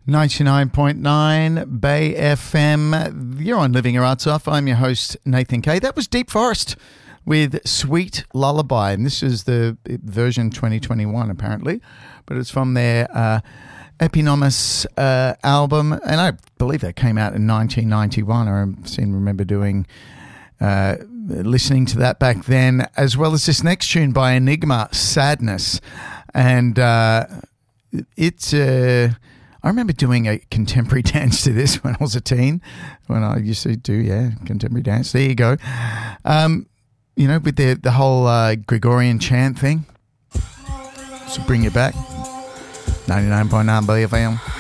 99.9 Bay FM. You're on Living Your Arts Off. I'm your host, Nathan Kay. That was Deep Forest with Sweet Lullaby, and this is the version 2021 apparently, but it's from their Eponymous album, and I believe that came out in 1991. I remember doing listening to that back then, as well as this next tune by Enigma, Sadness, and it's I remember doing a contemporary dance to this when I was a teen, when I used to do, contemporary dance. There you go. With the whole Gregorian chant thing. So bring it back. 99.9 BFM.